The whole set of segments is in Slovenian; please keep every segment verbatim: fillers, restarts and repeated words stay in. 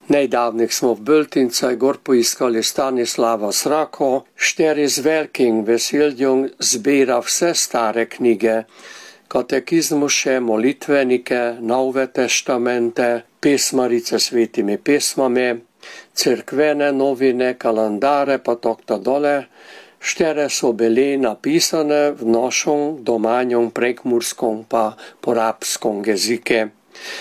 Nejdavnih smo v Böltincaj gor poiskali Stanislava Srako, šteri z velikim veseljem zbira vse stare knjige, katekizmuše, molitvenike, Nove testamente, pesmarice s svetimi pesmami, cerkvene novine, kalendare pa tokta dole. Štere so bili napisane v našem domanjem prekmurskom pa porabskom jezike.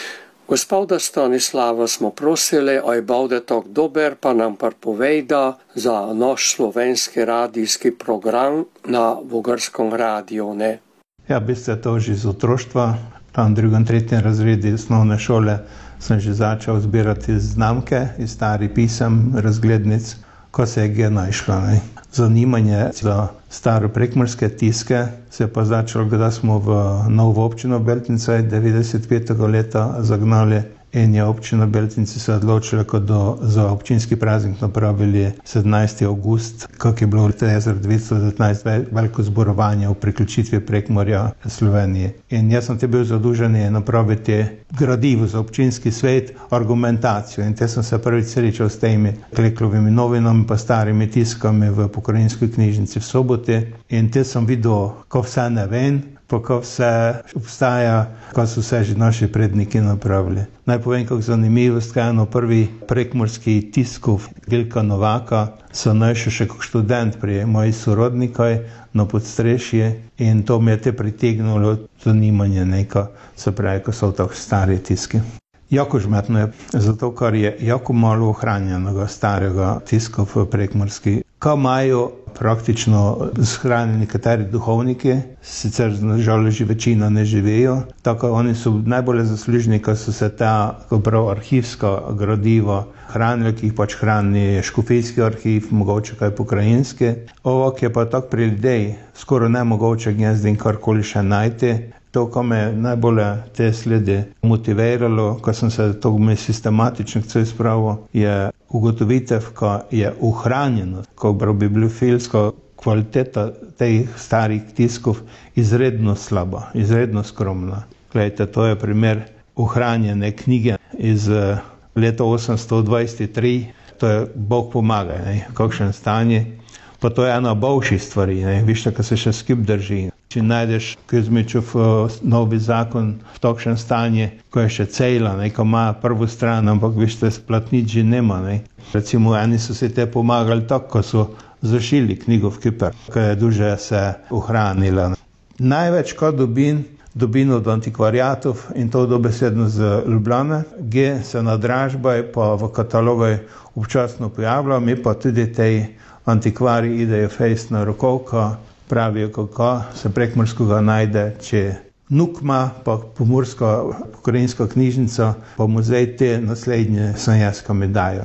Gospoda Stanislava smo prosili, aj bude tak dober, pa nam parpovejda za naš slovenski radijski program na Vogarskom radiju, ne? Ja, v bistvu je to že z otroštva. Tam v drugem, tretjem razredi osnovne šole sem že začel zbirati znamke iz starih pisem, razglednic, ko se je gdje našlo. Ne? Zanimanje za staro prekmurske tiske se je pa začelo, da smo v novo občino Beltince devetdeset petega leta zagnali in je občina Beltinci se odločila, ko do, za občinski praznik napravili sedemnajstega avgusta, kako je bilo v leta devetnajststo devetnajst veliko zborovanje o priključitvi Prekmurja Sloveniji. In jaz sem te bil zadužen napraviti gradivo za občinski svet, argumentacijo. In te sem se prvič srečal s temi Kleklovimi novinami pa starimi tiskami v pokrajinski knjižnici v Soboti. In te sem videl, ko vse ne vem, pa ko vse obstaja, ko so vse že naši predniki napravili. Naj povem, kako zanimivost, kaj eno prvi prekmurski tiskov Vilka Novaka so našel še kot študent pri moji sorodnikoj na podstrešje in to mi je te pritegnilo zanimanje neko, se pravi, ko so tako stari tiski. Jako žmetno je, zato ker je jako malo ohranjenega starega tiska v prekmurski, ko imajo praktično shranjeni nekateri duhovniki, sicer nažalost že večina ne živijo, tako oni so najbolj zaslužni, ko so se ta prav arhivsko gradivo hranili, ki jih pač hrani škofijski arhiv, mogoče kaj pokrajinski. Ovo, ki je pa tako pri ljudej skoraj nemogoče gnezdi in karkoli še najti. To, ko me najbolj te sledi motiviralo, ko sem se to sistematično kce spravil, je ugotovitev, ko je ohranjenost, ko bibliofilska kvaliteta teh starih tiskov izredno slaba, izredno skromna. Glejte, to je primer ohranjene knjige iz leta osemsto dvajset tri, to je Bog pomaga, ne, kakšen stanje. Pa to je ena boljših stvari, ne, vište, ko se še skip drži. Če najdeš Kuzmičov novi zakon v takšnem stanje, ko je še cela, ne, ko ima prvo stran, ampak vište, splatnic že nema. Ne. Recimo, eni so si te pomagali tako, ko so zašili knjigo v Kiper, ko je duže se ohranila. Največ, ko dobim, dobim od antikvariatov in to dobesedno z Ljubljane, gdje se na dražbaj pa v katalogoj občasno pojavlja, mi pa tudi tej antikvari idejo fejst na rokovka, pravijo, kako se prekmurskega najde, če Nukma, pa pomurska pokrajinska knjižnica, pa muzej te naslednje sem jaz, ko mi dajo.